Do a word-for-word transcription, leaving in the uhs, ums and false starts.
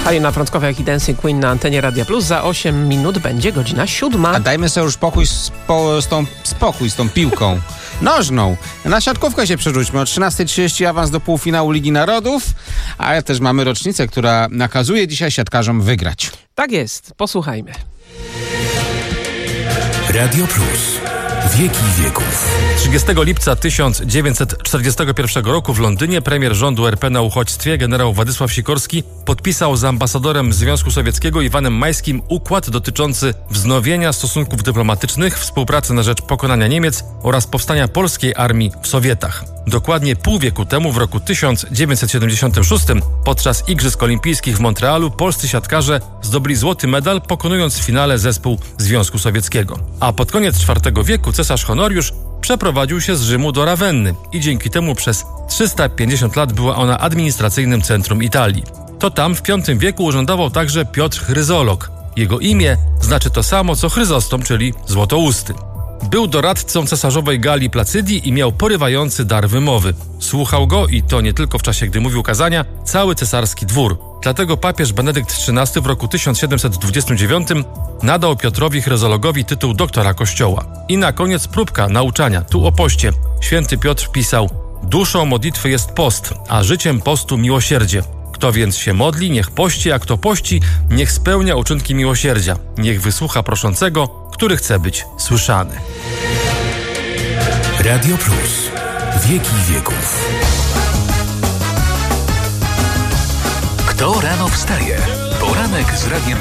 Halina Frąckowa, jak i Dancing Queen na antenie Radia Plus. Za osiem minut będzie godzina siódma. A dajmy sobie już spokój z, po, z tą, spokój z tą piłką nożną. Na siatkówkę się przerzućmy. O trzynasta trzydzieści awans do półfinału Ligi Narodów, ale też mamy rocznicę, która nakazuje dzisiaj siatkarzom wygrać. Tak jest, posłuchajmy. Radio Plus. Wieki wieków. trzydziestego lipca tysiąc dziewięćset czterdziestego pierwszego roku w Londynie premier rządu R P na uchodźstwie generał Władysław Sikorski podpisał z ambasadorem Związku Sowieckiego Iwanem Majskim układ dotyczący wznowienia stosunków dyplomatycznych, współpracy na rzecz pokonania Niemiec oraz powstania polskiej armii w Sowietach. Dokładnie pół wieku temu, w roku tysiąc dziewięćset siedemdziesiątym szóstym, podczas Igrzysk Olimpijskich w Montrealu polscy siatkarze zdobyli złoty medal, pokonując w finale zespół Związku Sowieckiego. A pod koniec czwartego wieku cesarz Honoriusz przeprowadził się z Rzymu do Rawenny i dzięki temu przez trzysta pięćdziesiąt lat była ona administracyjnym centrum Italii. To tam w piątym wieku urzędował także Piotr Chryzolog. Jego imię znaczy to samo co Chryzostom, czyli złotousty. Był doradcą cesarzowej Galii Placydii i miał porywający dar wymowy. Słuchał go, i to nie tylko w czasie, gdy mówił kazania, cały cesarski dwór. Dlatego papież Benedykt trzynasty w roku tysiąc siedemset dwudziestym dziewiątym nadał Piotrowi Chryzologowi tytuł doktora Kościoła. I na koniec próbka nauczania, tu o poście. Święty Piotr pisał: duszą modlitwy jest post, a życiem postu miłosierdzie. Kto więc się modli, niech pości, a kto pości, niech spełnia uczynki miłosierdzia. Niech wysłucha proszącego, który chce być słyszany. Radio Plus. Wieki wieków. Kto rano wstaje? Poranek z Radiem